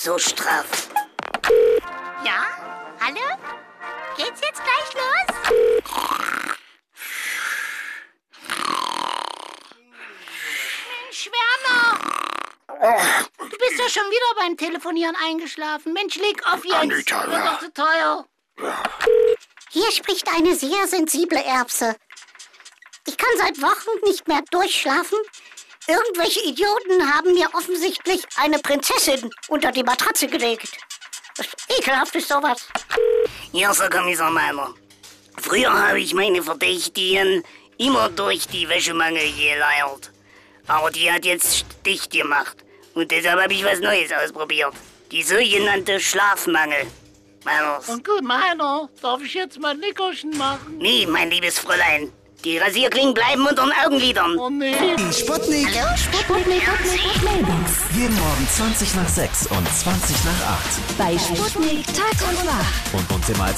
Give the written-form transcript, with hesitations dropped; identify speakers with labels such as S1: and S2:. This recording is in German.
S1: so straff.
S2: Ja? Hallo? Geht's jetzt gleich los? Mensch, Werner! Du bist ja schon wieder beim Telefonieren eingeschlafen. Mensch, leg auf jetzt.
S1: Anita,
S2: Wird doch zu teuer.
S3: Hier spricht eine sehr sensible Erbse. Ich kann seit Wochen nicht mehr durchschlafen. Irgendwelche Idioten haben mir offensichtlich eine Prinzessin unter die Matratze gelegt. Das ist ekelhaft, ist sowas.
S1: Ja, so Kommissar Meiner. Früher habe ich meine Verdächtigen immer durch die Wäschemangel geleiert. Aber die hat jetzt dicht gemacht. Und deshalb habe ich was Neues ausprobiert. Die sogenannte Schlafmangel. Meiners.
S2: Und gut, Meiner, darf ich jetzt mal Nickerchen machen?
S1: Nee, mein liebes Fräulein. Die Rasierklingen bleiben unter den Augenlidern.
S2: Oh nee.
S4: Die Sputnik.
S3: Hallo, Sputnik.
S5: Mailbox.
S4: Jeden Morgen 20 nach 6 und 20 nach 8.
S5: Bei Sputnik Tag und Nacht.
S4: Und immer